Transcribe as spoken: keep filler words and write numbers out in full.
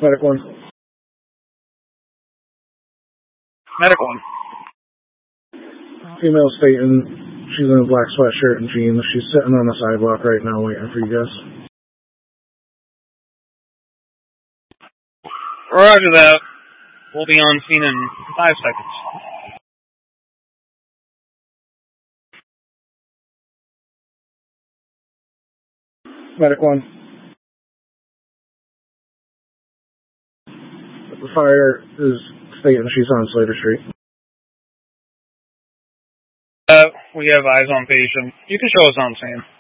Medic one. Medic one. Female stating she's in a black sweatshirt and jeans. She's sitting on the sidewalk right now waiting for you guys. Roger that. We'll be on scene in five seconds. Medic one. The fire is stating she's on Slater Street. Uh, we have eyes on patient. You can show us on scene.